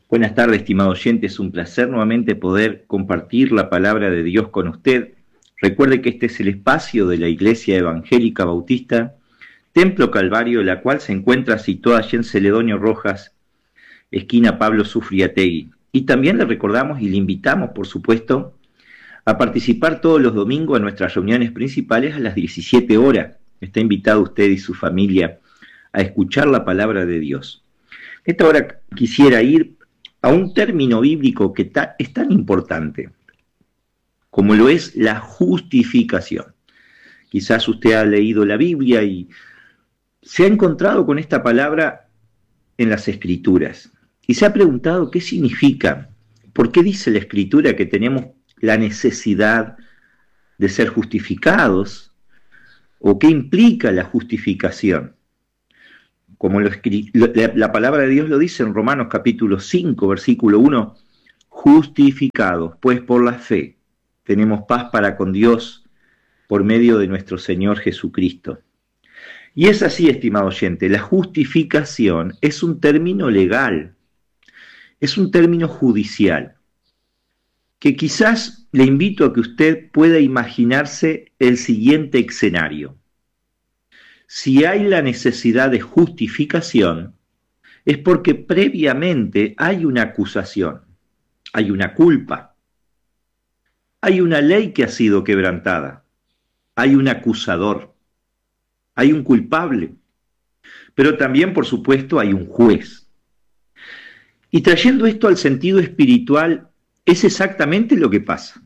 Buenas tardes, estimado oyente. Es un placer nuevamente poder compartir la palabra de Dios con usted. Recuerde que este es el espacio de la Iglesia Evangélica Bautista, Templo Calvario, la cual se encuentra situada allí en Celedonio Rojas, esquina Pablo Sufriategui. Y también le recordamos y le invitamos, por supuesto, a participar todos los domingos en nuestras reuniones principales a las 17 horas. Está invitado usted y su familia a escuchar la palabra de Dios. Esta hora quisiera ir a un término bíblico que es tan importante como lo es la justificación. Quizás usted ha leído la Biblia y se ha encontrado con esta palabra en las Escrituras y se ha preguntado qué significa, por qué dice la Escritura que tenemos la necesidad de ser justificados o qué implica la justificación. Como la palabra de Dios lo dice en Romanos capítulo 5, versículo 1, justificados, pues por la fe tenemos paz para con Dios por medio de nuestro Señor Jesucristo. Y es así, estimado oyente, la justificación es un término legal, es un término judicial, que quizás le invito a que usted pueda imaginarse el siguiente escenario. Si hay la necesidad de justificación, es porque previamente hay una acusación, hay una culpa, hay una ley que ha sido quebrantada, hay un acusador, hay un culpable, pero también, por supuesto, hay un juez. Y trayendo esto al sentido espiritual, es exactamente lo que pasa.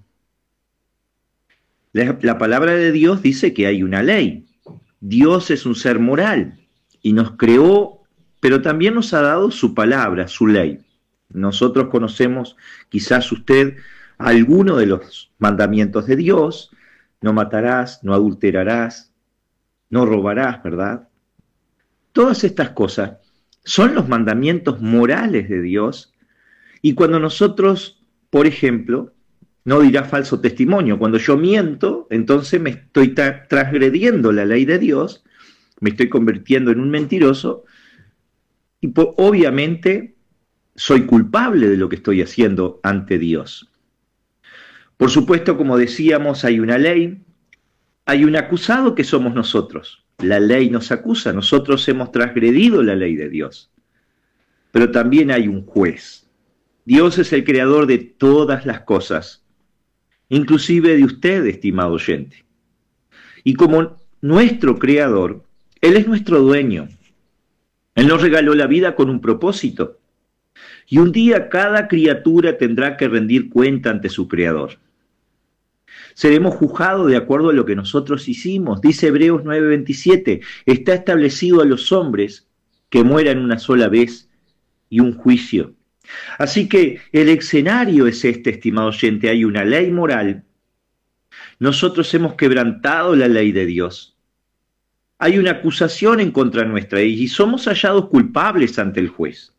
La palabra de Dios dice que hay una ley. Dios es un ser moral y nos creó, pero también nos ha dado su palabra, su ley. Nosotros conocemos, quizás usted, alguno de los mandamientos de Dios: no matarás, no adulterarás, no robarás, ¿verdad? Todas estas cosas son los mandamientos morales de Dios, y cuando nosotros, por ejemplo, no dirá falso testimonio. Cuando yo miento, entonces me estoy transgrediendo la ley de Dios, me estoy convirtiendo en un mentiroso y obviamente soy culpable de lo que estoy haciendo ante Dios. Por supuesto, como decíamos, hay una ley, hay un acusado que somos nosotros. La ley nos acusa, nosotros hemos transgredido la ley de Dios. Pero también hay un juez. Dios es el creador de todas las cosas, inclusive de usted, estimado oyente. Y como nuestro creador, Él es nuestro dueño. Él nos regaló la vida con un propósito. Y un día cada criatura tendrá que rendir cuenta ante su creador. Seremos juzgados de acuerdo a lo que nosotros hicimos. Dice Hebreos 9:27, está establecido a los hombres que mueran una sola vez y un juicio. Así que el escenario es este, estimado oyente. Hay una ley moral. Nosotros hemos quebrantado la ley de Dios. Hay una acusación en contra nuestra y somos hallados culpables ante el juez.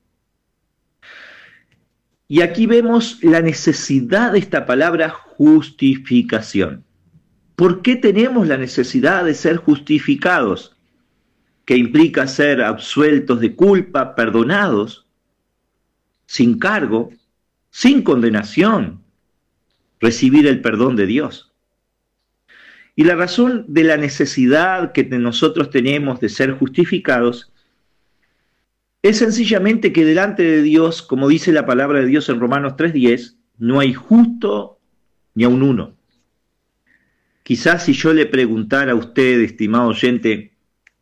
Y aquí vemos la necesidad de esta palabra justificación. ¿Por qué tenemos la necesidad de ser justificados? Que implica ser absueltos de culpa, perdonados, sin cargo, sin condenación, recibir el perdón de Dios. Y la razón de la necesidad que nosotros tenemos de ser justificados es sencillamente que delante de Dios, como dice la palabra de Dios en Romanos 3:10, no hay justo ni aun uno. Quizás si yo le preguntara a usted, estimado oyente,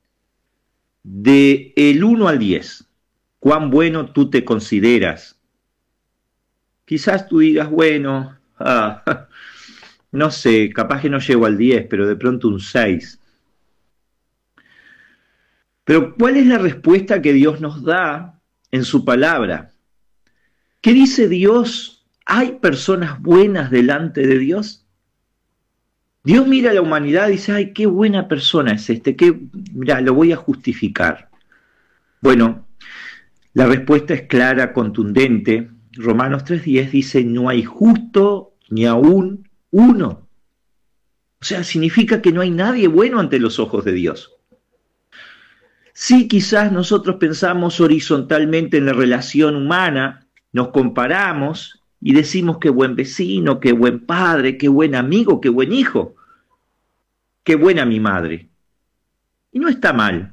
de el 1 al 10, ¿cuán bueno tú te consideras? Quizás tú digas, bueno, no sé, capaz que no llego al 10, pero de pronto un 6. Pero ¿cuál es la respuesta que Dios nos da en su palabra? ¿Qué dice Dios? ¿Hay personas buenas delante de Dios? Dios mira a la humanidad y dice, ay, qué buena persona es este, mira, lo voy a justificar. Bueno, la respuesta es clara, contundente. Romanos 3:10 dice, no hay justo ni aún uno. O sea, significa que no hay nadie bueno ante los ojos de Dios. Sí, quizás nosotros pensamos horizontalmente en la relación humana, nos comparamos y decimos qué buen vecino, qué buen padre, qué buen amigo, qué buen hijo, qué buena mi madre. Y no está mal.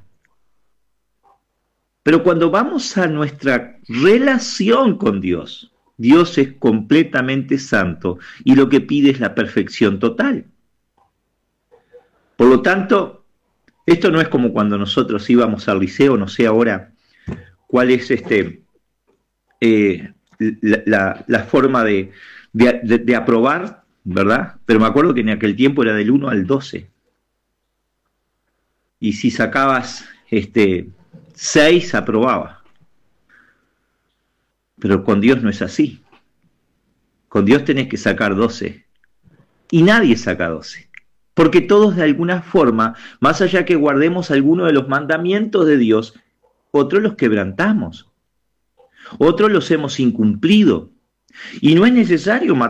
Pero cuando vamos a nuestra relación con Dios, Dios es completamente santo y lo que pide es la perfección total. Por lo tanto, esto no es como cuando nosotros íbamos al liceo, no sé ahora cuál es la forma de aprobar, ¿verdad? Pero me acuerdo que en aquel tiempo era del 1 al 12. Y si sacabas 6, aprobaba. Pero con Dios no es así. Con Dios tenés que sacar 12. Y nadie saca 12. Porque todos de alguna forma, más allá que guardemos alguno de los mandamientos de Dios, otros los quebrantamos. Otros los hemos incumplido. Y no es necesario